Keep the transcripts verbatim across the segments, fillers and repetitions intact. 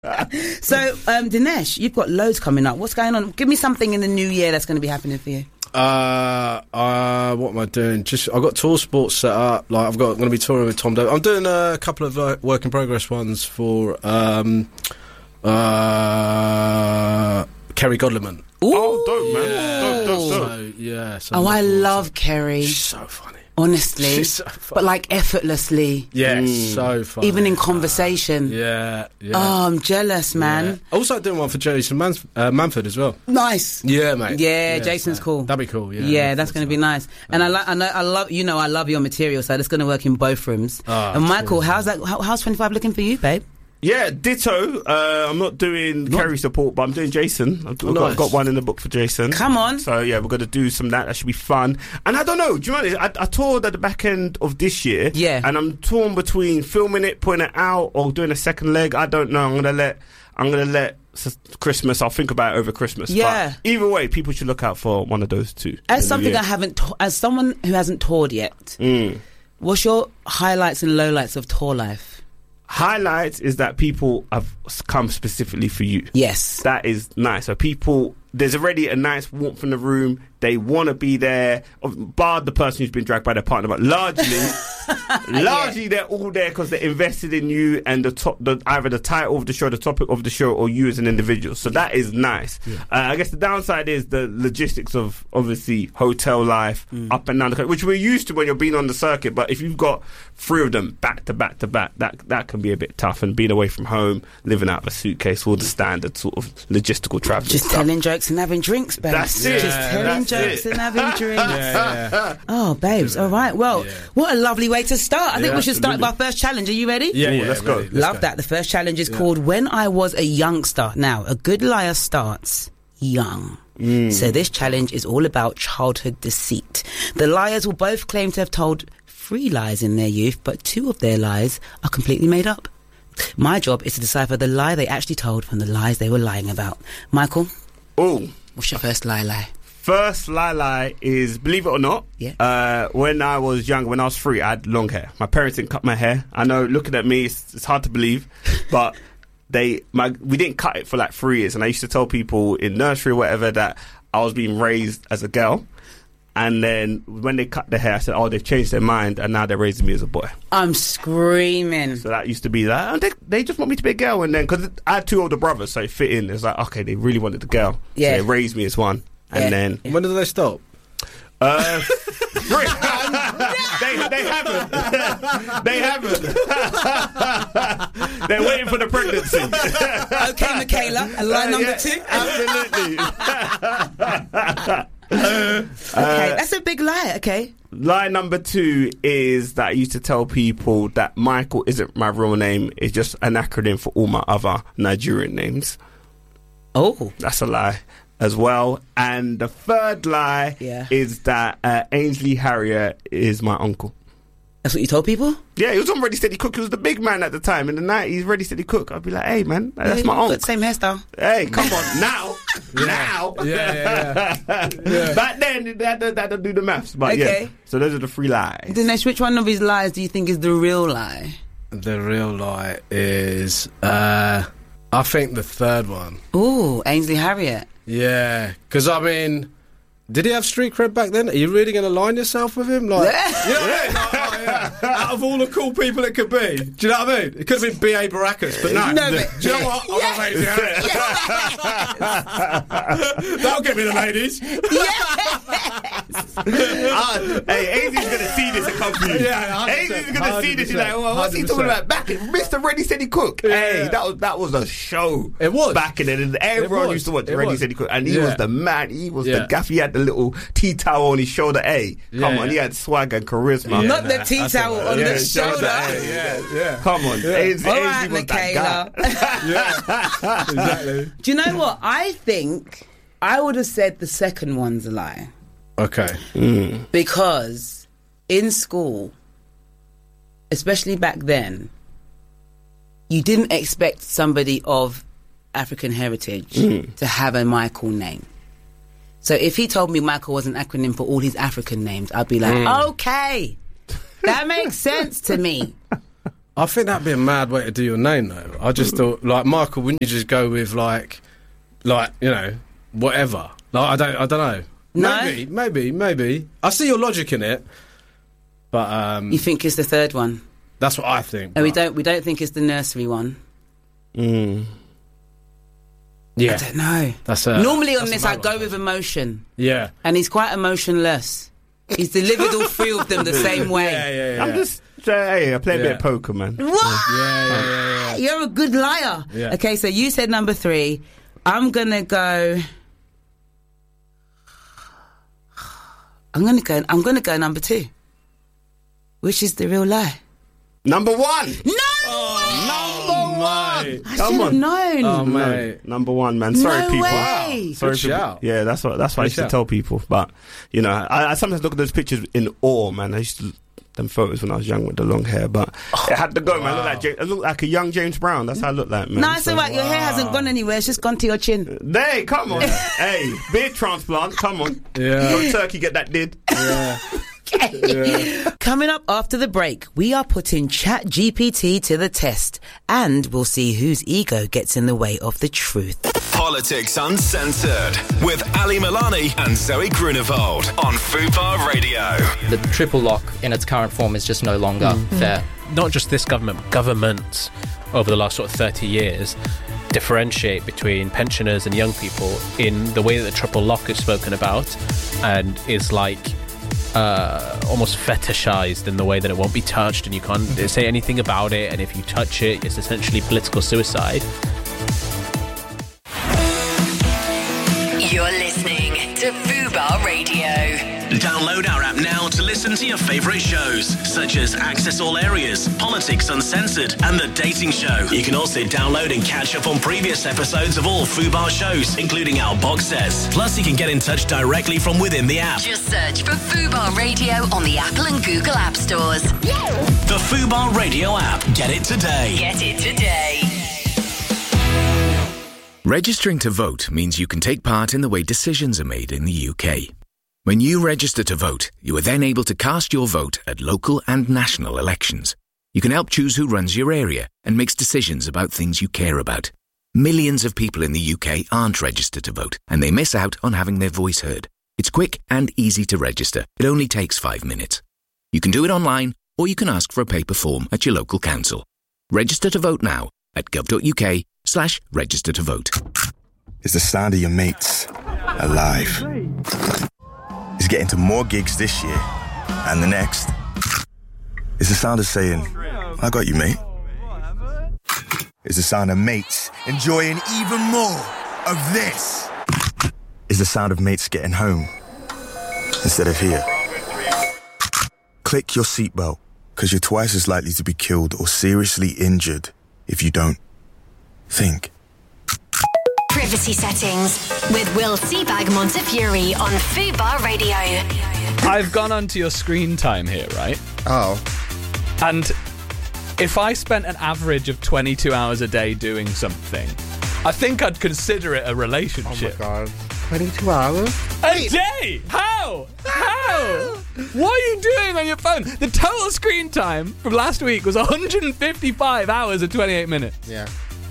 So, um, Dinesh, you've got loads coming up. What's going on? Give me something in the new year that's going to be happening for you. Uh, uh, what am I doing? Just I've got tour sports set up. Like I've got, I'm going to be touring with Tom Davis. I'm doing a couple of uh, work in progress ones for um, uh, Kerry Godliman. Ooh. Oh, dope, man! Yeah. Dope, dope, dope. So, yeah. So Oh, I looking love forward to- Kerry. She's so funny. Honestly, She's so funny. but like effortlessly, Yeah, Mm. so funny. even in conversation. Yeah, yeah. Oh, I'm jealous, man. Yeah. Also doing one for Jason Mans- uh, Manford as well. Nice. Yeah, mate. Yeah, Jason's so cool. That'd be cool. Yeah, Yeah, that's going to be nice. And I, lo- I know, I love, you know, I love your material, so it's going to work in both rooms. Oh, and Michael, cheers. how's that? How, how's twenty-five looking for you, babe? Yeah, ditto. Uh, I'm not doing Not- Kerry support, but I'm doing Jason. I've, Oh, got, nice. got one in the book for Jason. Come on. So yeah, we're going to do some of that. That should be fun. And I don't know. Do you know what? I, I toured at the back end of this year. Yeah. And I'm torn between filming it, putting it out, or doing a second leg. I don't know. I'm going to let. I'm going to let s- Christmas. I'll think about it over Christmas. Yeah. But either way, people should look out for one of those two. As in the something year. I haven't, t- as someone who hasn't toured yet, Mm. what's your highlights and lowlights of tour life? Highlights is that people have come specifically for you. Yes. That is nice. So people, there's already a nice warmth in the room. They want to be there, bar the person who's been dragged by their partner. But largely, largely they're all there because they're invested in you and the top, the, either the title of the show, the topic of the show, or you as an individual. So that is nice. Yeah. Uh, I guess the downside is the logistics of obviously hotel life, mm. up and down the country, which we're used to when you're being on the circuit. But if you've got three of them back to back to back, that that can be a bit tough. And being away from home, living out of a suitcase, all the standard sort of logistical travel. Just stuff. telling jokes and having drinks, babes. That's it. Just Yeah, telling that's jokes it. and having drinks. Yeah, yeah. Oh, babes. All right. Well, Yeah. what a lovely way to start. I think Yeah, we should start with absolutely. our first challenge. Are you ready? Yeah, Ooh, yeah, let's go. ready, Love go. that. The first challenge is called When I Was a Youngster. Now, a good liar starts young. Mm. So this challenge is all about childhood deceit. The liars will both claim to have told three lies in their youth, but two of their lies are completely made up. My job is to decipher the lie they actually told from the lies they were lying about. Michael, Oh. what's your first lie lie? First lie lie is, believe it or not, Yeah. uh, when I was young, when I was three, I had long hair. My parents didn't cut my hair. I know, looking at me, it's, it's hard to believe, but they, my, we didn't cut it for like three years. And I used to tell people in nursery or whatever that I was being raised as a girl. And then when they cut the hair, I said, oh, they've changed their mind and now they're raising me as a boy. I'm screaming. So that used to be like, oh, they, they just want me to be a girl. And then, because I had two older brothers, so it fit in. It's like, okay, they really wanted the girl. Yeah. So they raised me as one. And Yeah. then... When did they stop? Uh, three. they, they haven't. They haven't. They're waiting for the pregnancy. Okay, Michaela, a lie Uh, number yeah, two. Absolutely. Okay, that's a big lie. Okay. Lie number two is that I used to tell people that Michael isn't my real name. It's just an acronym for all my other Nigerian names. Oh. That's a lie as well. And the third lie Yeah. is that uh, Ainsley Harrier is my uncle. That's what you told people? Yeah, he was on Ready Steady Cook. He was the big man at the time. In the nineties, Ready Steady Cook. I'd be like, hey, man, that's Yeah, my you've uncle. got Same hairstyle. Hey, come on, now. Now. Yeah, yeah, yeah. Yeah. Back then, they had to, they had to do the maths. But Okay. yeah, so those are the three lies. Dinesh, which one of his lies do you think is the real lie? The real lie is, uh, I think the third one. Ooh, Ainsley Harriet. Yeah, because I mean, did he have street cred back then? Are you really going to line yourself with him? Like, you know what I mean? Like, oh, yeah. Out of all the cool people it could be, do you know what I mean? It could have been B A Baracus, but no. No, but- do you know what? I'm Yes. amazing. That'll get me the ladies. Ah, hey, Ainsley's going to see this and come for you. Yeah, one hundred percent, Ainsley's going to see this. She's like, well, what's he talking one hundred about? Back in Mister Ready Steady Cook. Yeah. Hey, that was that was a show. It was. Back in it. And everyone was. used to watch It Ready was. Steady Cook. And he Yeah. was the man. He was Yeah. the gaff. He had the little tea towel on his shoulder. Hey, come Yeah, on. yeah. He had swag and charisma. Yeah, Not the nah, tea that's towel all right. on Yeah, the shoulder, shoulder. hey. Yeah, yeah. Come on. Ainsley, All Ainsley right, was that Michaela. guy. Yeah, exactly. Do you know what? I think I would have said the second one's a lie. Okay. Because in school, especially back then, you didn't expect somebody of African heritage to have a Michael name. So if he told me Michael was an acronym for all his African names, I'd be like, okay, that makes sense to me. I think that'd be a mad way to do your name, though. I just thought, like, Michael, wouldn't you just go with, like, like, you know, whatever? Like, I don't, I don't know. No? Maybe, maybe, maybe. I see your logic in it, but um, You think it's the third one? that's what I think. And we but- don't, we don't think it's the nursery one. Mm. Yeah, I don't know. that's a, Normally on that's a this, mad I go one. with emotion, Yeah, and he's quite emotionless. He's delivered all three of them the same way. yeah, yeah, yeah. I'm just uh, hey, I play a bit Yeah. of poker, man. What? Yeah, yeah, yeah, yeah. You're a good liar. Yeah. Okay, so you said number three. I'm gonna go. I'm gonna go. I'm gonna go number two. Which is the real lie? Number one. No. Oh, mate. I Come should have on. known. Oh, No, mate. number one, man. Sorry, No people. way. Sorry, Good people. shout. Yeah, that's what that's what I Good used to shout. tell people. But you know, I, I sometimes look at those pictures in awe, man. I used to them photos when I was young with the long hair, but it had to go, man. I look like James, I look like a young James Brown. That's how I look like, man. No, it's So- all right. Your hair hasn't gone anywhere. It's just gone to your chin. Hey, come on. Hey, beard transplant. Come on. Yeah. Go Turkey, get that did. Yeah. Coming up after the break, we are putting Chat G P T to the test, and we'll see whose ego gets in the way of the truth. Politics Uncensored with Ali Milani and Zoe Grunewald on Fubar Radio. The triple lock in its current form is just no longer fair. Not just this government, but governments over the last sort of thirty years differentiate between pensioners and young people in the way that the triple lock is spoken about and is like uh, almost fetishized in the way that it won't be touched and you can't say anything about it, and if you touch it, it's essentially political suicide. You're listening to Fubar Radio. Download our app now to listen to your favourite shows, such as Access All Areas, Politics Uncensored, and The Dating Show. You can also download and catch up on previous episodes of all Fubar shows, including our box sets. Plus, you can get in touch directly from within the app. Just search for Fubar Radio on the Apple and Google App Stores. The Fubar Radio app. Get it today. Get it today. Registering to vote means you can take part in the way decisions are made in the U K. When you register to vote, you are then able to cast your vote at local and national elections. You can help choose who runs your area and makes decisions about things you care about. Millions of people in the U K aren't registered to vote, and they miss out on having their voice heard. It's quick and easy to register. It only takes five minutes. You can do it online, or you can ask for a paper form at your local council. Register to vote now at gov.uk slash register to vote. It's the sound of your mates alive. It's getting to more gigs this year and the next. It's the sound of saying, I got you, mate. It's the sound of mates enjoying even more of this. It's the sound of mates getting home instead of here. Click your seatbelt, because you're twice as likely to be killed or seriously injured if you don't. Think. Privacy settings with Will Seabag Montefiore on Fubar Radio. I've gone onto your screen time here, right? Oh. And if I spent an average of twenty-two hours a day doing something, I think I'd consider it a relationship. Oh my god. twenty-two hours? A day? How? How? What are you doing on your phone? The total screen time from last week was one hundred fifty-five hours and twenty-eight minutes. Yeah.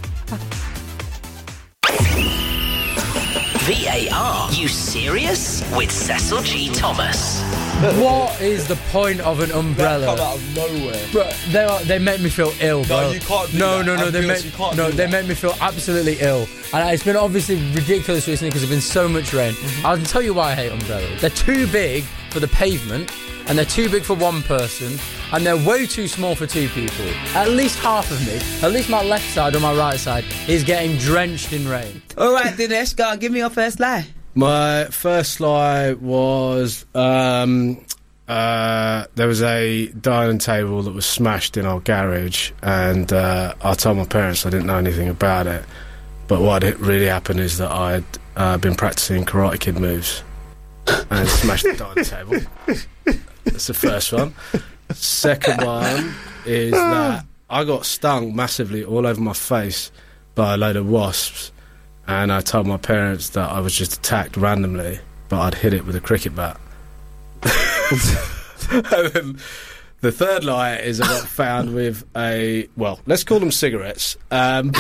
V A R. You serious? With Cecil G. Thomas. What is the point of an umbrella? Come out of nowhere. Bro, they are, they make me feel ill, bro. No, you can't do no, that. No, no, I'm they guilty, make you can't no, do they that. make me feel absolutely ill. And it's been obviously ridiculous recently because there's been so much rain. Mm-hmm. I'll tell you why I hate umbrellas. They're too big for the pavement, and they're too big for one person, and they're way too small for two people. At least half of me, at least my left side or my right side, is getting drenched in rain. All right, Dinesh, go on, give me your first lie. My first lie was um, uh, there was a dining table that was smashed in our garage, and uh, I told my parents I didn't know anything about it. But what had really happened is that I'd uh, been practicing Karate Kid moves and smashed the dining table. That's the first one. Second one is that I got stung massively all over my face by a load of wasps. And I told my parents that I was just attacked randomly, but I'd hit it with a cricket bat. And then The third lie is I got found with a, well, let's call them cigarettes. Um,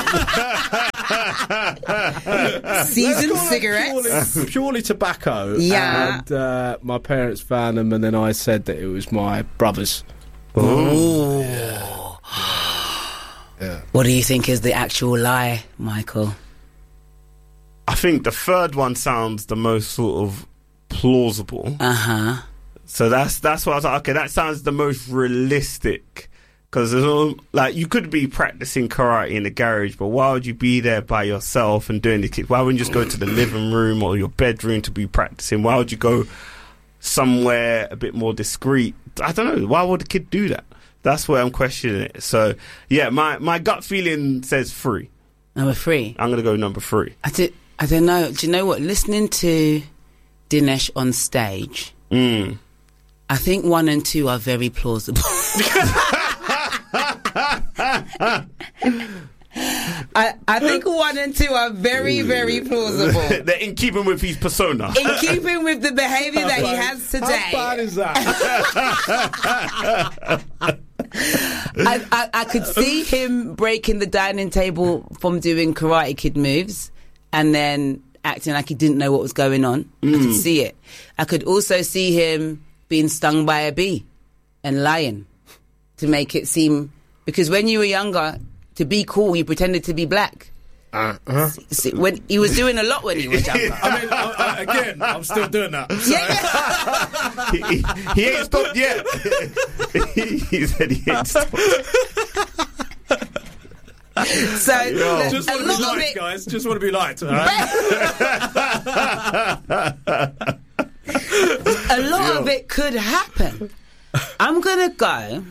Seasoned cigarettes? Purely, purely tobacco. Yeah. And uh, my parents found them, and then I said that it was my brother's. Ooh. Yeah. Yeah. What do you think is the actual lie, Michael? I think the third one sounds the most sort of plausible. Uh-huh. So that's that's what I was like, okay, that sounds the most realistic. Because like you could be practicing karate in the garage, but why would you be there by yourself and doing the kick? Why wouldn't you just go to the living room or your bedroom to be practicing? Why would you go somewhere a bit more discreet? I don't know. Why would a kid do that? That's where I'm questioning it. So yeah, my, my gut feeling says three. Number three. I'm gonna go number three. I did. I don't know. Do you know what? Listening to Dinesh on stage. Mm. I think one and two are very plausible. I, I think one and two are very, very plausible. They're in keeping with his persona. In keeping with the behaviour that he has today. How bad is that? I, I, I could see him breaking the dining table from doing Karate Kid moves and then acting like he didn't know what was going on. Mm. I could see it. I could also see him being stung by a bee and lying to make it seem, because when you were younger, to be cool, you pretended to be black. Uh, uh-huh. See, when he was doing a lot when he was younger. I mean, I, I, again, I'm still doing that. So. he, he, he ain't stopped yet. he, he said he ain't stopped. So, Yo. Just want a to lot be of liked, it, guys. Just want to be liked, all right? A lot Yo. of it could happen. I'm gonna go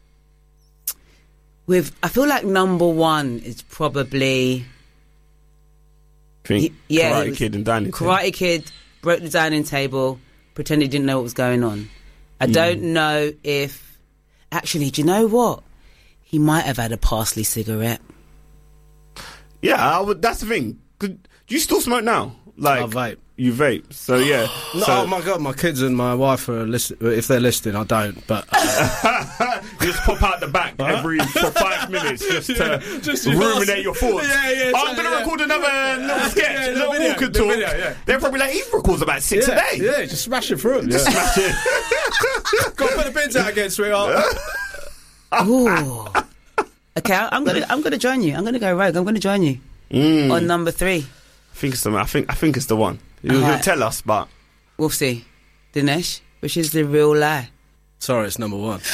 with. I feel like number one is probably. Think He- yeah, Karate it was Kid and dining table. Karate Kid broke the dining table, pretended he didn't know what was going on. I Mm. don't know if. Actually, do you know what? He might have had a parsley cigarette. Yeah, I would, that's the thing. Could, do you still smoke now? Like I vape. You vape, so yeah. No, so, oh my god, my kids and my wife are listen- if they're listening, I don't. But uh, you just pop out the back every for five minutes just to Yeah, just to ruminate ask- your thoughts. Yeah, yeah, Oh, I'm so, going to yeah. record another little sketch, Yeah, a the little video, walker the talk. video, yeah. They're probably like, he records about six yeah, a day. yeah, just smash it through. Just Yeah. smash it. Got to put the bins out again, sweetheart. Ooh. Okay, I- I'm gonna I'm gonna join you. I'm gonna go rogue. I'm gonna join you Mm. on number three. I think it's the. I think. I think it's the one. He'll, he'll Alright. tell us, but We'll see. Dinesh, which is the real lie? Sorry, it's number one.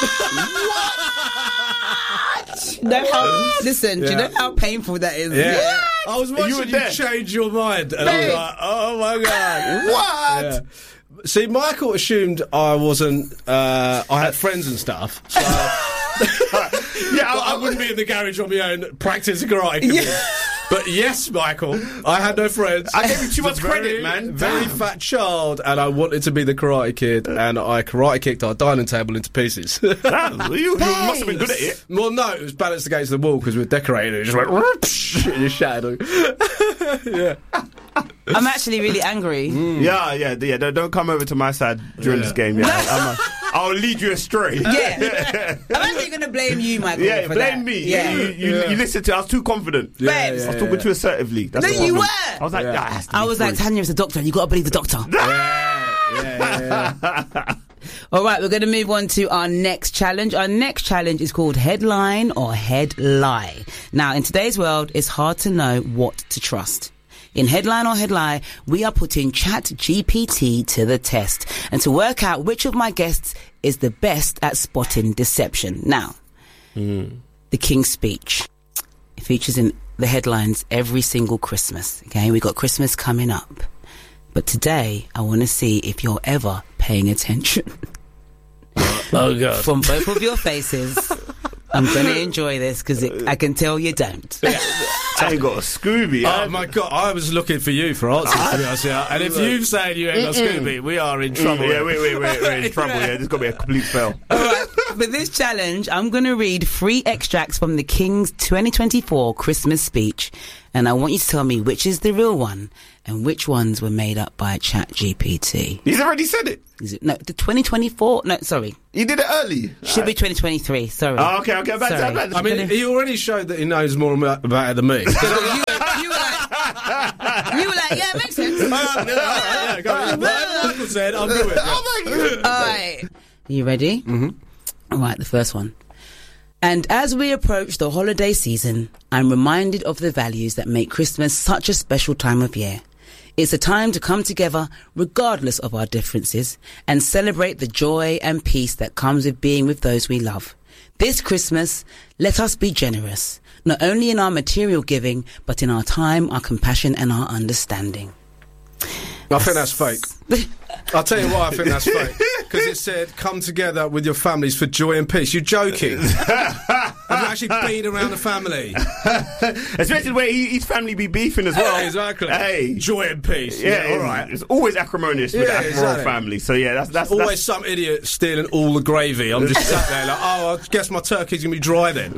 No, how, listen, do you Yeah. know how painful that is? Yeah. I was You watching were you, there. change your mind. And I was Babe. like, oh my God. what? Yeah. See, Michael assumed I wasn't, uh, I had friends and stuff. So Yeah, I, I, I wouldn't be in the garage on my own practicing karate. Yeah. But yes, Michael, I had no friends. I gave you too Was much a very, credit, man. Very Damn. fat child, and I wanted to be the Karate Kid, and I karate kicked our dining table into pieces. Damn, you, you must have been good at it. Well, no, it was balanced against the wall because we were decorating it. It just went, and you shattered. Yeah. I'm actually really angry. Yeah, yeah, yeah. Don't, don't come over to my side during Yeah. this game. Yeah, I'm a, I'll lead you astray. Yeah. I'm actually going to blame you, Michael. Yeah, for blame that. me. Yeah. You, you, Yeah. you listened to. I was too confident. Babes. I was talking too assertively. That's No, the you problem. were. I was like, Yeah. yeah, it has to I be was like, free. Tanya's the doctor, and you got to believe the doctor. Yeah, yeah, yeah. All right, we're going to move on to our next challenge. Our next challenge is called Headline or Head Lie. Now, in today's world, it's hard to know what to trust. In Headline or Head Lie, we are putting Chat G P T to the test and to work out which of my guests is the best at spotting deception. Now, Mm. the King's Speech. It features in the headlines every single Christmas. Okay, we got Christmas coming up. But today, I want to see if you're ever paying attention. Oh, God. From both of your faces, I'm going to enjoy this because I can tell you don't. I ain't got a Scooby. Oh my God! I was looking for you for answers, to be honest, yeah. And if you've said you ain't got Scooby, we are in trouble. Yeah, wait, wait, wait, we're in trouble. Yeah, there's got to be a complete fail. All right, for this challenge, I'm going to read three extracts from the King's twenty twenty-four Christmas speech, and I want you to tell me which is the real one and which ones were made up by ChatGPT. He's already said it. Is it no, the twenty twenty-four? No, sorry. You did it early. Should be twenty twenty-three, sorry. Oh, okay, okay. Back Sorry. to, back to, I mean, he already showed that he knows more about about it than me. you, you, were like, you were like, yeah, it makes sense. yeah, go on. Whatever Michael said, I'll do it. All right. Are you ready? Mm-hmm. All right, the first one. And as we approach the holiday season, I'm reminded of the values that make Christmas such a special time of year. It's a time to come together regardless of our differences and celebrate the joy and peace that comes with being with those we love. This Christmas, let us be generous, not only in our material giving, but in our time, our compassion and our understanding. I think that's fake. I'll tell you why I think that's fake. Because it said, come together with your families for joy and peace. You're joking. Have you actually been around the family? Especially where he, his family be beefing as well. Yeah, exactly. Hey. Joy and peace. Yeah, Yeah, all right. It's always acrimonious with Yeah, the exactly. royal family. So yeah, that's that's Always that's, some idiot stealing all the gravy. I'm just sat there like, oh, I guess my turkey's going to be dry then.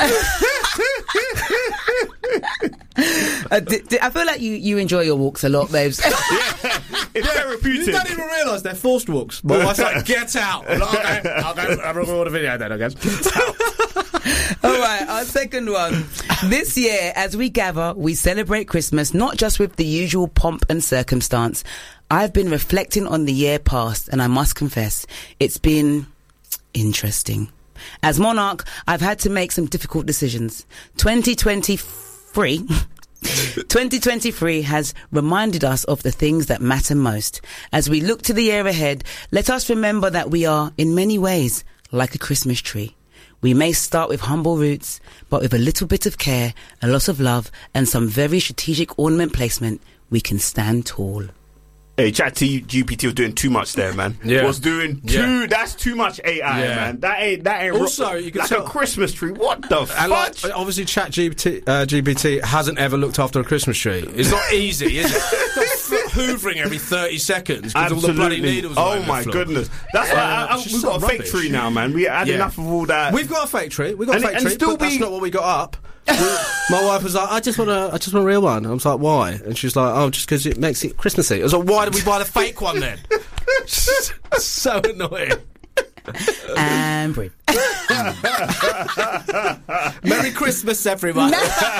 Uh, d- d- I feel like you, you enjoy your walks a lot, babes. yeah, it's therapeutic. You don't even realise they're forced walks. My wife's like, get out. I'm like, okay, I'll go I'll record a video then, I guess. Get out. All right, our second one. This year, as we gather, we celebrate Christmas not just with the usual pomp and circumstance. I've been reflecting on the year past, and I must confess, it's been interesting. As monarch, I've had to make some difficult decisions. twenty twenty-three twenty twenty-three has reminded us of the things that matter most. As we look to the year ahead, let us remember that we are, in many ways, like a Christmas tree. We may start with humble roots, but with a little bit of care, a lot of love, and some very strategic ornament placement, we can stand tall. Hey, ChatGPT was doing too much there, man. Yeah. Was doing too. Yeah. That's too much A I, Yeah. man. That ain't. That ain't. Also, ro- you can like tell- a Christmas tree. What the And like, fudge? obviously, ChatGPT uh, G P T hasn't ever looked after a Christmas tree. It's not easy, is it? It's not f- hoovering every thirty seconds because all the bloody needles are Oh over my the floor. goodness. That's why I, I, it's just we've got a so fake rubbish. tree now, man. We had Yeah. enough of all that. We've got a fake tree. We've got And- a fake and tree, still but that's be- not what we got up. We- my wife was like, I just want a, I just want a real one. I was like, why? And she's like, oh, just because it makes it Christmassy. I was like, why did we buy the fake one then? So annoying. And breathe. Merry Christmas, everyone.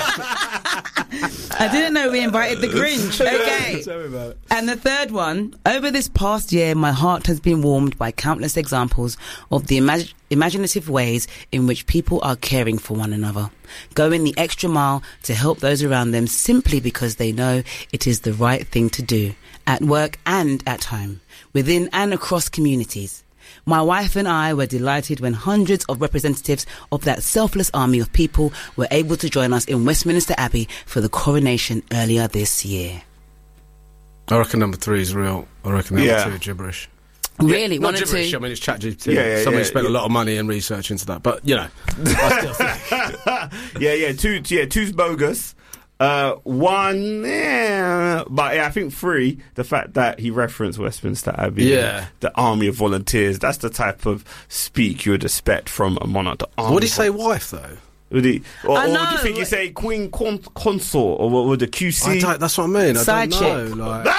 I didn't know we invited the Grinch. Okay. Tell me about it. And the third one, over this past year, my heart has been warmed by countless examples of the imag- imaginative ways in which people are caring for one another, going the extra mile to help those around them simply because they know it is the right thing to do, at work and at home, within and across communities. My wife and I were delighted when hundreds of representatives of that selfless army of people were able to join us in Westminster Abbey for the coronation earlier this year. I reckon number three is real. I reckon number Yeah. two is gibberish. Really? Not One or gibberish, two? I mean, it's ChatGPT. Yeah, yeah, Somebody yeah, spent yeah. a lot of money and research into that. But, you know, I still think. yeah, yeah. Two, yeah. Two's bogus. Uh, one, yeah, but yeah, I think three. The fact that he referenced Westminster Abbey, Yeah. the army of volunteers. That's the type of speak you would expect from a monarch. The army What did he of say, wife, though? Would he, or, I or know, do you think you like- say Queen con- Consort, or what would the Q C? I don't, that's what I mean. I Side don't chick. know. Like,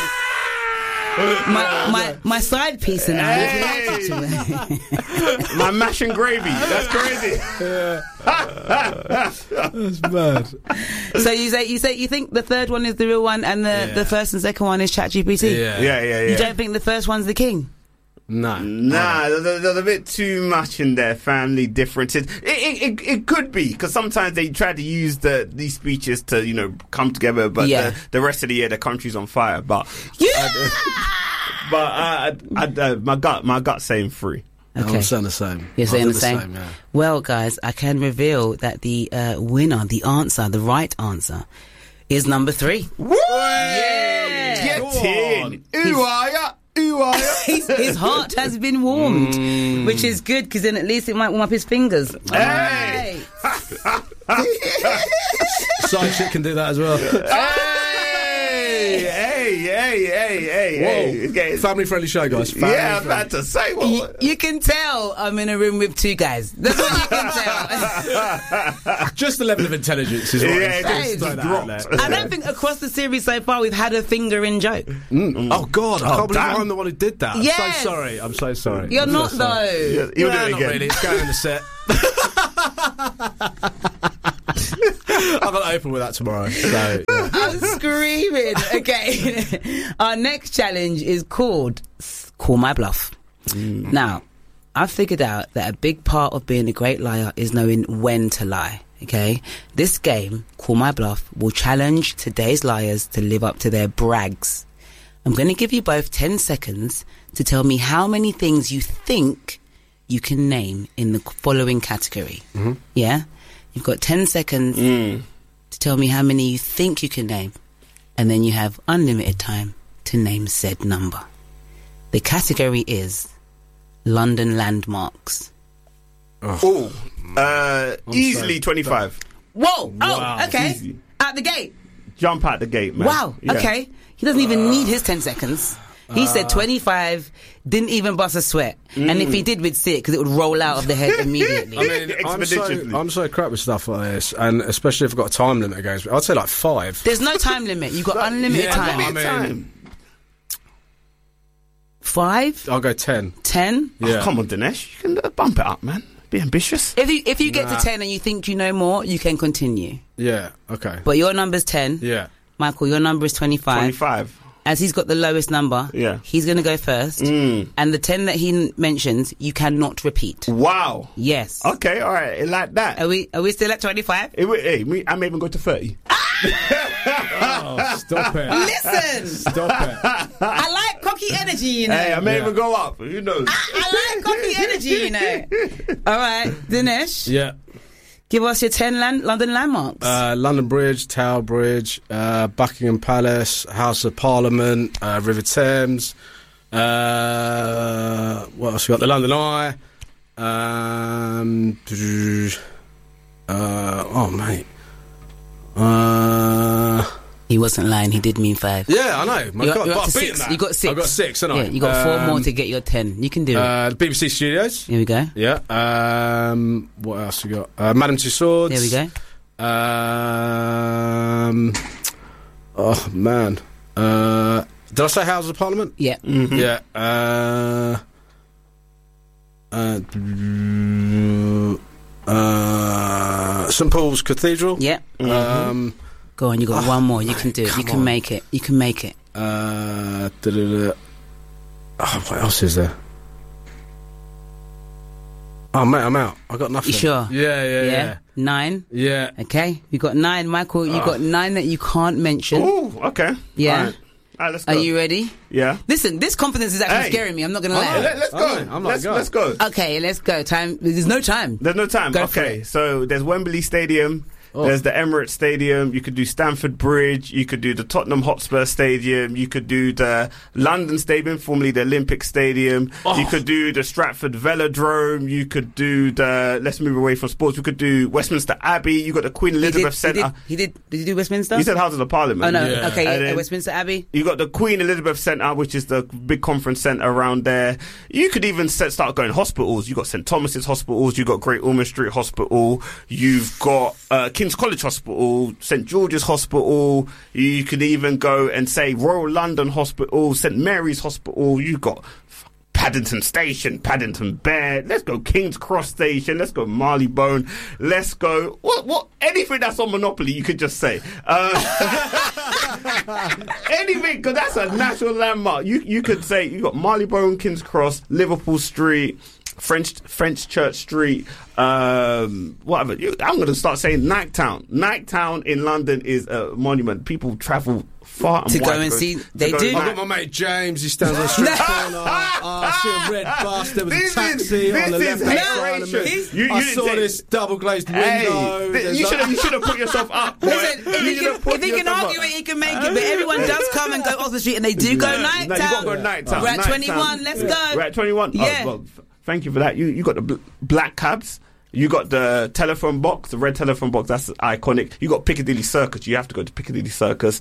My, my, my side piece and I. Hey! My mash and gravy. That's crazy. that's bad. So you say you say you think the third one is the real one and the, Yeah. the first and second one is ChatGPT? Yeah. Yeah, yeah, yeah. You don't think the first one's the king? No. Nah, there's, there's a bit too much in their family differences. It it, it, it could be because sometimes they try to use the these speeches to you know come together, but Yeah. the, the rest of the year the country's on fire. But Yeah. but uh, I, I, I, my gut my gut saying three. Okay. I'm saying the same. You're I saying think the same? yeah. Well, guys, I can reveal that the uh, winner, the answer, the right answer, is number three. Woo! Yeah. Get Go in. on. Ooh, are ya? Ooh, are ya? his, his heart has been warmed, Mm. which is good because then at least it might warm up his fingers. Hey! Side chick can do that as well. Hey, hey, hey, hey, hey, hey, hey. Okay. Family friendly show, guys. Family yeah, I'm friendly. about to say what. You, you can tell I'm in a room with two guys. That's what you can tell. Just the level of intelligence is what Yeah, it's it just just throw that out dropped. there. I don't think across the series so far we've had a finger in joke. Mm. Oh God, I Oh, can't believe damn. I'm the one who did that. I'm Yes. so sorry. I'm so sorry. You're I'm not so sorry. though. Yeah, you'll Well, do it not again. really. It's going in the set. I'm going to open with that tomorrow. So, yeah. I'm screaming. Okay. Our next challenge is called Call My Bluff. Mm. Now, I've figured out that a big part of being a great liar is knowing when to lie. Okay? This game, Call My Bluff, will challenge today's liars to live up to their brags. I'm going to give you both ten seconds to tell me how many things you think you can name in the following category. Mm-hmm. Yeah? You've got ten seconds Mm. to tell me how many you think you can name. And then you have unlimited time to name said number. The category is London landmarks. Oh, uh, easily sorry. twenty-five. Whoa! Wow. Oh, okay. Easy. At the gate. Jump out the gate, man. Wow. Yeah. Okay. He doesn't even need his ten seconds. He said twenty-five, didn't even bust a sweat. And if he did, we'd see it because it would roll out of the head immediately. I mean, I'm so, Expeditiously. I'm so crap with stuff like this, and especially if I've got a time limit against me. I'd say like five. There's no time limit. You've got unlimited Yeah, time. I mean- Time. Five? I'll go ten. Ten? Yeah. Oh, come on, Dinesh. You can uh, bump it up, man. Be ambitious. If you if you get Nah. to ten and you think you know more, you can continue. Yeah. Okay. But your number's ten. Yeah. Michael, your number is twenty-five. twenty-five. As he's got the lowest number, Yeah. he's going to go first. Mm. And the ten that he n- mentions, you cannot repeat. Wow. Yes. Okay, all right. Like that. Are we are we still at twenty-five? Hey, wait, hey, me, I may even go to thirty. Oh, stop it. Listen! Stop it. I like cocky energy, you know. Hey, I may Yeah. even go up. Who knows? I like cocky energy, you know. All right, Dinesh, Yeah. give us your ten land- London landmarks. Uh, London Bridge, Tower Bridge, uh, Buckingham Palace, House of Parliament, uh, River Thames. Uh, what else we got? The London Eye. Um, uh, oh mate. Uh, he wasn't lying. He did mean five. yeah, I know. My You're, God, you're but up to I've beaten six. that. You got six. I've got six, haven't I? Yeah, you got four Um, more to get your ten. You can do it. Uh, the B B C Studios. Here we go. Yeah. Um, what else we got? Uh, Madame Tussauds. There we go. Um, oh man. Uh, did I say House of Parliament? Yeah. Mm-hmm. Yeah. Uh, uh, uh, Saint Paul's Cathedral. Yeah. Um, Go on. You got one more. You can do it. You come can on. make it. You can make it. uh, da-da-da. Oh, what else is there? Oh, mate, I'm out. I got nothing. You sure? Yeah, yeah, Yeah. yeah. Nine. Yeah. Okay. You got nine, Michael. You got nine that you can't mention. Ooh, okay. Yeah. All right, all right let's go. Are you ready? Yeah. Listen, this confidence is actually Hey. scaring me. I'm not going to I lie. know. Let, let's I go. know. I'm like, let's, go. let's go. Okay, let's go. Time. There's no time. There's no time. Go for okay, it. so there's Wembley Stadium. Oh. There's the Emirates Stadium. You could do Stamford Bridge. You could do the Tottenham Hotspur Stadium. You could do the London Stadium, formerly the Olympic Stadium. Oh. You could do the Stratford Velodrome. You could do the. Let's move away from sports. We could do Westminster Abbey. You got the Queen He did, Elizabeth he Centre. did. He did. Did you do Westminster? You said Houses of Parliament. Oh no. Yeah. Okay. And uh, then- Westminster Abbey. You got the Queen Elizabeth Centre, which is the big conference centre around there. You could even set, start going hospitals. You got St Thomas's Hospitals. You got Great Ormond Street Hospital. You've got uh, King's College Hospital, St George's Hospital. You could even go and say Royal London Hospital, St Mary's Hospital. You got Paddington Station, Paddington Bear. Let's go King's Cross Station. Let's go Marylebone. Let's go what what anything that's on Monopoly. You could just say uh, anything because that's a national landmark. You you could say you got Marylebone, King's Cross, Liverpool Street, French French Church Street, um, whatever. You, I'm going to start saying Nighttown. Nighttown in London is a monument. People travel far and To go wide and go- see- to they go do. and- I've got my mate James. He stands on the street corner. Oh, I see a red bus. There was This a is- taxi this on the is left hand hateration. side of me. You- you I didn't saw say- this double glazed window. Hey, th- There's you like- should have you should have put yourself up. boy. Listen, if You he should have can, put if he can yourself argue up. it, he can make it. But everyone does come and go off the street, and they do go No, night no, you town. gotta go nighttime. We're at Nighttime. twenty-one. Let's go. We're at twenty-one. Yeah. Oh, well, f- thank you for that. You you got the bl- black cabs. You got the telephone box, the red telephone box. That's iconic. You got Piccadilly Circus. You have to go to Piccadilly Circus.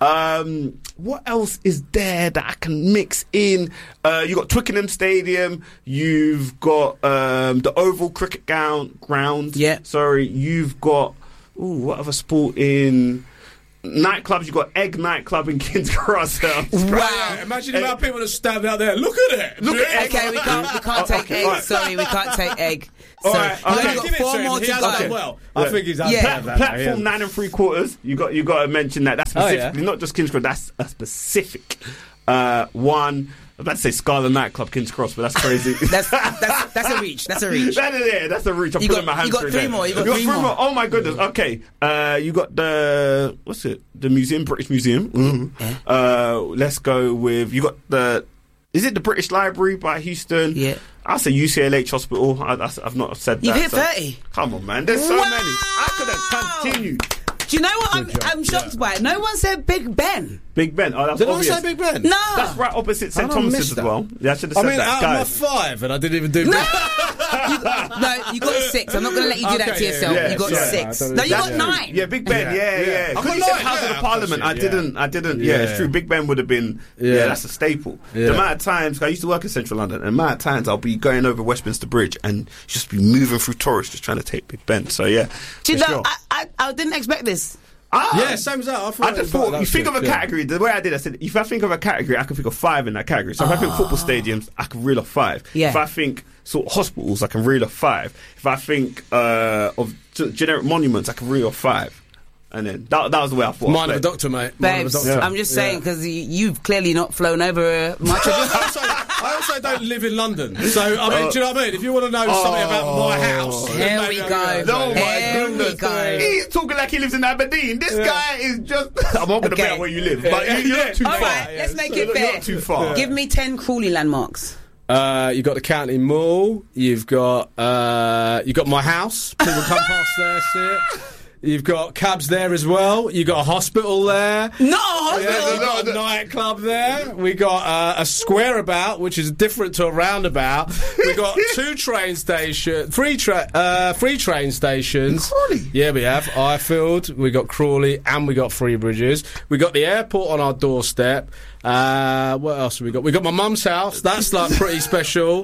Um, what else is there that I can mix in? Uh, you got Twickenham Stadium. You've got um, the Oval Cricket ground. Ground. Yeah. Sorry. You've got ooh, what other sport in? Nightclubs, you got Egg Nightclub in King's Cross. Wow! Yeah, imagine the amount of people that stand out there. Look at it. Look at Okay, we can't. We can't take egg. right. Sorry, we can't take egg. So All right, you okay, only got give it four to him. more to He's go. done well. I think he's done Yeah. that. Platform yeah. nine and three quarters. You got you got to mention that. That's Oh, yeah. specifically not just King's Cross. That's a specific uh, one. I was about to say Scarlet Nightclub, King's Cross, but that's crazy. That's that's that's a reach. That's a reach. That is it. That's a reach. I'm You putting got- my you hands got through three there. more, you got three more. Oh my goodness. Okay. Uh, you got the what's it? The museum, British Museum. Mm-hmm. Yeah. Uh, let's go with you got the. Is it the British Library by Houston? Yeah. I'll say U C L H Hospital. I, I, I've not said You've that. hit so- thirty. Come on, man. There's so Wow. many. I could have continued. Do you know what I'm, I'm shocked by? No one said Big Ben. Big Ben. Oh, that's Did I obvious. say Big Ben? No. That's right opposite Saint How did I miss Thomas's as that? well. Yeah, I should have I said mean, that. out Guys. of my five, and I didn't even do. No. Big you, no, you got six. I'm not going to let you do that Okay, to yeah, yourself. yeah, you got yeah. six. I don't No, you know. got That's nine. true. Yeah, Big Ben. Yeah, Yeah. yeah. Yeah. Because I you got said nine, House yeah. of the Parliament. I Yeah. didn't. I didn't. Yeah. it's Yeah. true. Big Ben would have been. Yeah, Yeah. that's a staple. Yeah. The amount of times I used to work in Central London, and the amount of times I'll be going over Westminster Bridge and just be moving through tourists just trying to take Big Ben. So yeah. Do you for know, sure. I, I, I didn't expect this. Ah, Yeah, same as that. I, thought I it just was thought, about- you think that's of a good, yeah. category, the way I did, I said, if I think of a category, I can think of five in that category. So if I think football stadiums, I can reel off five. Yeah. If I think sort of hospitals, I can reel off five. If I think uh, of g- generic monuments, I can reel off five. And then that, that was the way I thought. Mind I of a played. doctor, mate. Mind of a Babes, doctor. I'm just saying, because you, you've clearly not flown over uh, much of your I also, I also don't live in London, so I mean, do you know what I mean? If you want to know something about my house, then Here maybe we I'll go. go. Oh my Here goodness. we go. He's talking like he lives in Aberdeen. This guy is just. I'm not going to Okay. bet where you live, but Yeah. you're not too All far. right, let's make it You're fair. not too far. Give me ten Crawley landmarks. Uh, you got the County Mall. You've got uh, you got my house. People come past there, see it. You've got cabs there as well. You got a hospital there. Not a hospital. Yeah, we got a nightclub there. We got uh, a square about, which is different to a roundabout. We got two train stations, three tra- uh, three train stations. Crawley? Yeah, we have Ifield. We got Crawley, and we got Three Bridges. We got the airport on our doorstep. Uh, what else have we got? We got my mum's house. That's like pretty special.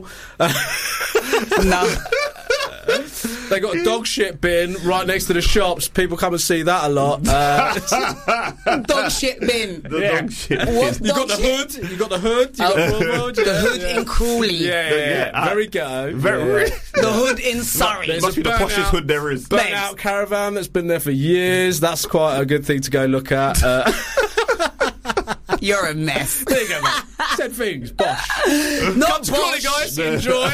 No. They got a dog shit bin right next to the shops. People come and see that a lot. Uh, Dog shit bin. The Yeah. dog shit. What's you got dog the shit? hood. You got the hood. You got Oh. Broadwood, The yeah, hood yeah. in Crawley. Yeah, yeah, Yeah, yeah. I- Very go. Very. Yeah. The hood in Surrey. There's Must a be the burnt poshest out- hood there is. Burnt Babes. out caravan that's been there for years. That's quite a good thing to go look at. Uh, You're a mess. there you go, mate. Ten things. Bosh. Not Come to Crawley, bosh. guys. Enjoy.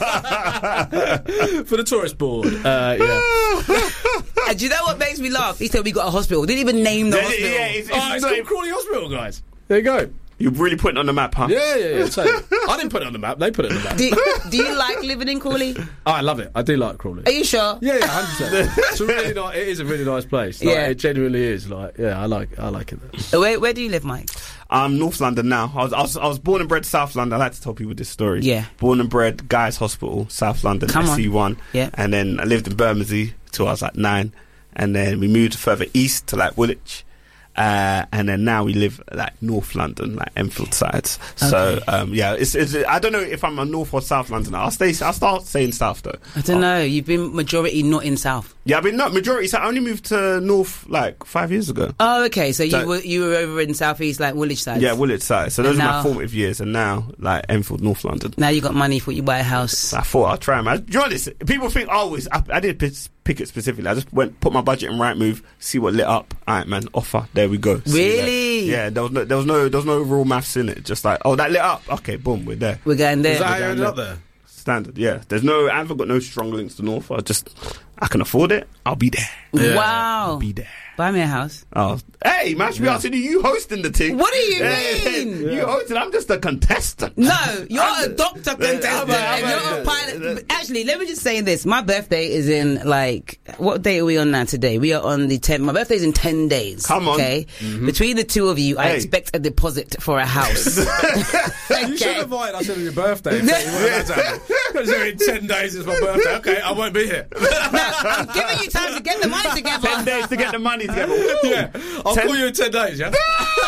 For the tourist board. Uh, yeah. And do you know what makes me laugh? He said we got a hospital. Didn't even name the Yeah, hospital. yeah, it's, it's Oh, it's not- called Crawley Hospital, guys. There you go. You're really putting it on the map, huh? Yeah, yeah, yeah. So, I didn't put it on the map. They put it on the map. do, do you like living in Crawley? Oh, I love it. I do like Crawley. Are you sure? Yeah, yeah, one hundred percent. It's a really nice. It is a really nice place. Like, Yeah. it genuinely is. Like, yeah, I like, I like it there. Where, where do you live, Mike? I'm North London now. I was, I was I was born and bred South London. I like to tell people this story. Yeah. Born and bred Guy's Hospital, South London, Come on. S C one. Yeah. And then I lived in Bermondsey till I was like nine. And then we moved further east to like Woolwich. Uh, and then now we live like North London, like Enfield sides. So Okay. um, yeah, it's, it's I don't know if I'm a North or South Londoner. I'll stay. I'll start saying South though. I don't know. You've been majority not in South. Yeah, I mean not majority. So I only moved to North like five years ago. Oh, okay. So you So- were you were over in South East, like Woolwich side. Yeah, Woolwich side. So those And are now- my formative years, and now like Enfield, North London. Now you got money for you buy a house. I thought I'd try, man. Do you know this? People think, oh, it's, I, I didn't pick, pick it specifically. I just went, put my budget in Rightmove, see what lit up. All right, man, offer. There we go. See you there. Really? Yeah, there was no, there was no, there was no overall maths in it. Just like, oh, that lit up. Okay, boom, we're there. We're going there. Is that how you down ended there. up there? Standard, yeah. There's no, I've got no strong links to North. I just, I can afford it. I'll be there. Yeah. Wow. I'll be there. Buy me a house. Oh, hey, man, should be asking you, you hosting the thing. What do you hey, mean? Hey, you hosting, I'm just a contestant. No, you're I'm a doctor contestant. I'm a, I'm and a, you're a pilot. Actually, let me just say this. My birthday is in, like, what day are we on now today? We are on the tenth. My birthday's in ten days. Come on. Okay? Mm-hmm. Between the two of you, I hey. expect a deposit for a house. Okay. You should have invited us on your birthday. Because in ten days is my birthday. Okay, I won't be here. No, I'm giving you time to get the money together. Ten days to get the money together. Yeah. I'll ten call you in ten days, yeah?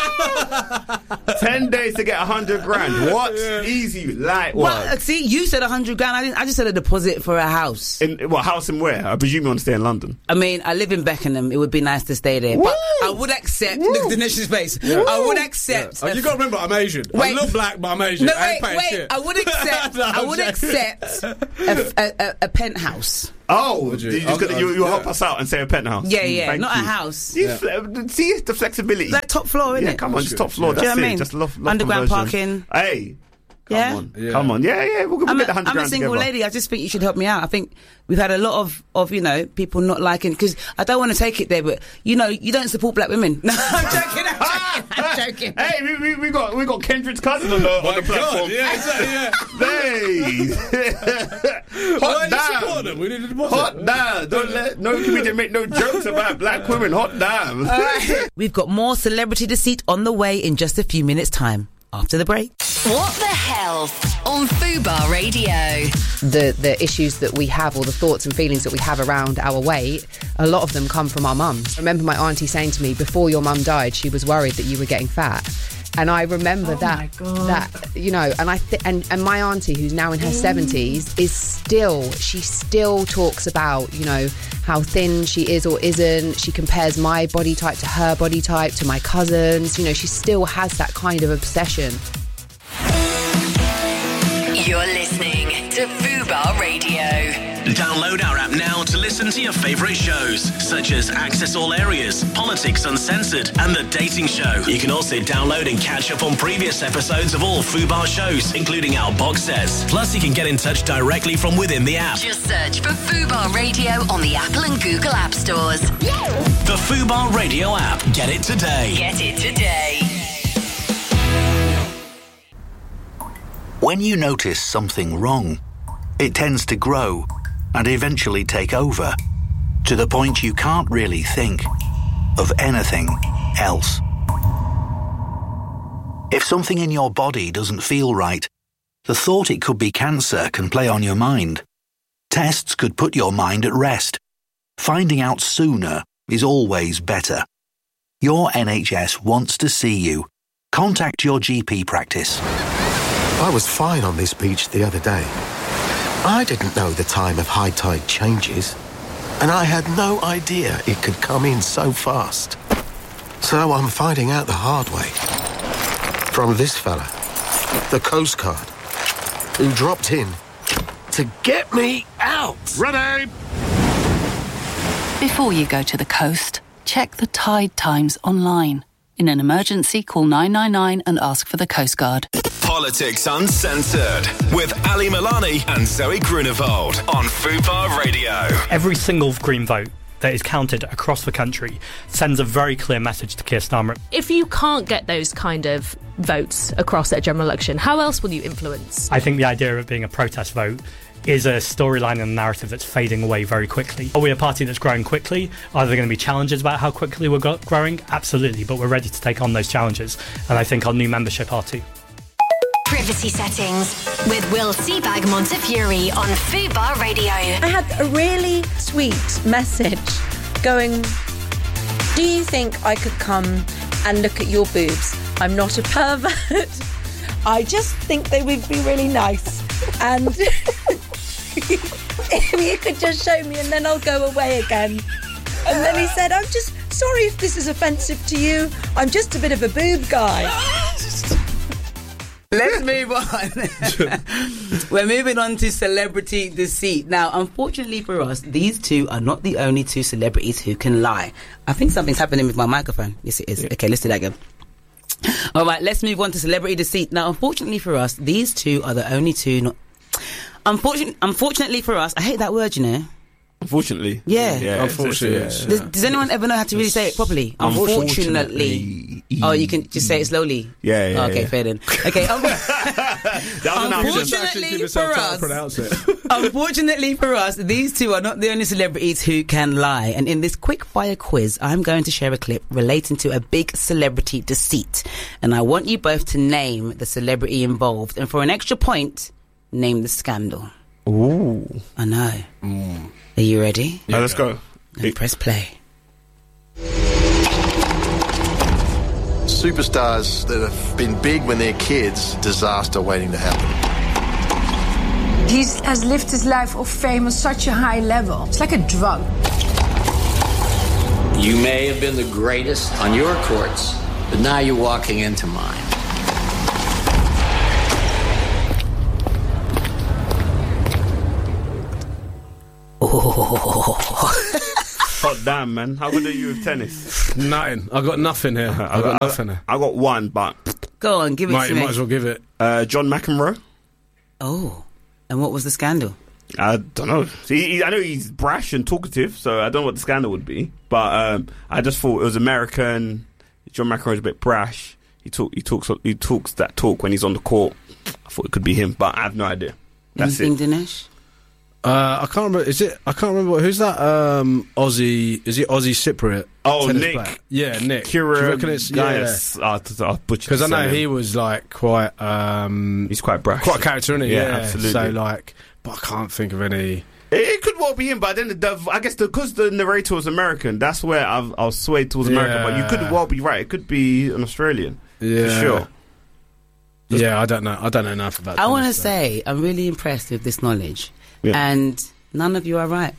ten days to get a hundred grand. What? Yeah. Easy, light work. Well, see, you said a hundred grand. I didn't. I just said a deposit for a house. In what house and where? I presume you want to stay in London. I mean, I live in Beckenham. It would be nice to stay there, Woo! But I would accept the, the nation's space. Yeah. I would accept. Yeah. Oh, you got to remember, I'm Asian. Wait, I look black, but I'm Asian. No, I wait, ain't paying wait. shit. I would accept. no, I would joking. accept a, a, a, a penthouse. Oh, you, you, just gonna, you, you yeah. help us out and say a penthouse. Yeah, yeah, Thank not you. a house. You yeah. fle- see the flexibility. Like top floor, isn't yeah, it? come on, That's just good. top floor. Yeah. That's Do you know it. what I mean? Just love, love underground conversion. parking. Hey. Come yeah? on, yeah. come on, yeah, yeah. We'll, we'll I'm get a, the hundred I'm grand a single together. lady. I just think you should help me out. I think we've had a lot of, of you know, people not liking, because I don't want to take it there, but you know, you don't support black women. No, I'm joking. I'm joking. I'm joking. Hey, we, we, we got we got Kendrick's cousin on the, on the platform. God, yeah, exactly. Yeah. Hot damn. We need a deposit. Hot damn. Don't let no comedian make no jokes about black women. Hot damn. Right. We've got more Celebrity Deceit on the way in just a few minutes' time. After the break. What the health on Fubar Radio? The the issues that we have, or the thoughts and feelings that we have around our weight, a lot of them come from our mums. I remember my auntie saying to me, before your mum died, she was worried that you were getting fat. And I remember oh that, that you know, and I th- and and my auntie, who's now in her seventies, is still she still talks about, you know, how thin she is or isn't. She compares my body type to her body type, to my cousins. You know, she still has that kind of obsession. You're listening to Fubar Radio. Download our app now to listen to your favourite shows, such as Access All Areas, Politics Uncensored, and The Dating Show. You can also download and catch up on previous episodes of all Fubar shows, including our box sets. Plus, you can get in touch directly from within the app. Just search for Fubar Radio on the Apple and Google App Stores. The Fubar Radio app. Get it today. Get it today. When you notice something wrong, it tends to grow and eventually take over, to the point you can't really think of anything else. If something in your body doesn't feel right, the thought it could be cancer can play on your mind. Tests could put your mind at rest. Finding out sooner is always better. Your N H S wants to see you. Contact your G P practice. I was fine on this beach the other day. I didn't know the time of high tide changes, and I had no idea it could come in so fast. So I'm finding out the hard way. From this fella, the Coast Guard, who dropped in to get me out. Ready! Before you go to the coast, check the tide times online. In an emergency, call nine nine nine and ask for the Coast Guard. Politics Uncensored with Ali Milani and Zoe Grunewald on Fubar Radio. Every single Green vote that is counted across the country sends a very clear message to Keir Starmer. If you can't get those kind of votes across at a general election, how else will you influence? I think the idea of it being a protest vote is a storyline and a narrative that's fading away very quickly. Are we a party that's growing quickly? Are there going to be challenges about how quickly we're go- growing? Absolutely, but we're ready to take on those challenges, and I think our new membership are too. Privacy Settings with Will Seabag Montefiore on Fubar Radio. I had a really sweet message going, do you think I could come and look at your boobs? I'm not a pervert. I just think they would be really nice. And if you could just show me and then I'll go away again. And then he said, I'm just sorry if this is offensive to you. I'm just a bit of a boob guy. Let's move on. We're moving on to Celebrity Deceit. Now, unfortunately for us, these two are not the only two celebrities who can lie. I think something's happening with my microphone. Yes, it is. Okay, let's do that again. All right, let's move on to Celebrity Deceit. Now, unfortunately for us, these two are the only two not... Unfortunately, unfortunately for us, I hate that word, you know. Unfortunately. Yeah. yeah Unfortunately, it's- yes. Does, does anyone ever know how to really say it properly? Unfortunately. Oh, you can just say it slowly? Yeah, yeah, Oh, okay, yeah. fair then. Okay, um, That was an option. unfortunately for us, Pronounce it. unfortunately for us, these two are not the only celebrities who can lie. And in this quick fire quiz, I'm going to share a clip relating to a big celebrity deceit. And I want you both to name the celebrity involved. And for an extra point, name the scandal. Ooh. I know. Mm. Are you ready? Yeah, let's go. Then press play. Superstars that have been big when they're kids, disaster waiting to happen. He has lived his life of fame on such a high level. It's like a drug. You may have been the greatest on your courts, but now you're walking into mine. Hot damn, man. How good are you with tennis? Nothing. I got nothing here. I got nothing here. I got one, but Go on, give it Might, to you me. might as well give it. uh, John McEnroe. Oh, and what was the scandal? I don't know. See, he, I know he's brash and talkative, so I don't know what the scandal would be. But um, I just thought it was American. John McEnroe's a bit brash. He talk, he talks, he talks that talk when he's on the court. I thought it could be him, but I have no idea. That's Anything, it. Dinesh? Uh, I can't remember. Is it? I can't remember. Who's that? Um, Aussie? Is it Aussie Cypriot? Oh, tennis Nick. player? Yeah, Nick. Kira Do you reckon it's Gaius. yeah? Because I know he was like quite. Um, he's quite brash. Quite a character, isn't he? Yeah, absolutely. So like, but I can't think of any. It, it could well be him, but then the, I guess because the, the narrator was American, that's where I've, I was swayed towards American. But you could well be right. It could be an Australian. Yeah, for sure. Yeah, I don't know. I don't know enough about. I want to tennis, though. say I'm really impressed with this knowledge, Yeah. and none of you are right.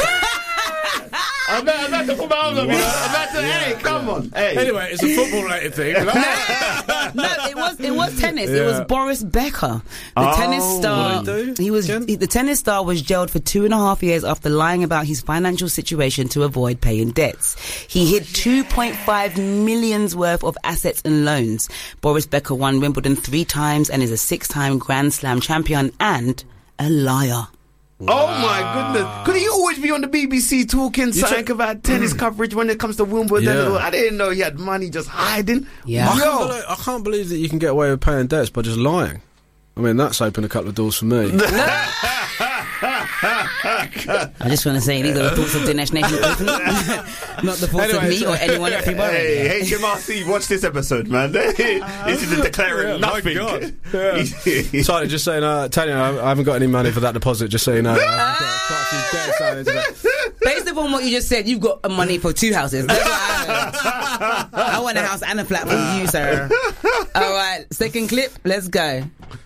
I'm about, I'm about to put my arms up, you know. I'm about to, hey, come on. Hey. Anyway, it's a football-related thing. No, it was it was tennis. It was Yeah. Boris Becker, the Oh, tennis star. what did he do? He was he- the tennis star was jailed for two and a half years after lying about his financial situation to avoid paying debts. He hid two point five millions worth of assets and loans. Boris Becker won Wimbledon three times and is a six-time Grand Slam champion and a liar. Oh my goodness! Could he always be on the B B C talking something about tennis coverage when it comes to Wimbledon? Yeah. I didn't know he had money just hiding. I can't, Yo. believe, I can't believe that you can get away with paying debts by just lying. I mean, that's opened a couple of doors for me. I just want to say these are the thoughts of Dinesh Nation Open, not the thoughts of Anyway, me so- or anyone at Freebar Hey, Radio. H M R C, watch this episode, man. This isn't declaring Yeah, my nothing. God. Sorry, just saying, uh, Tanya, I I haven't got any money for that deposit, just so you know. I've got quite a few debts out into that. Based upon what you just said, you've got money for two houses. That's what I heard. I want a house and a flat for you, sir. All right, second clip. Let's go.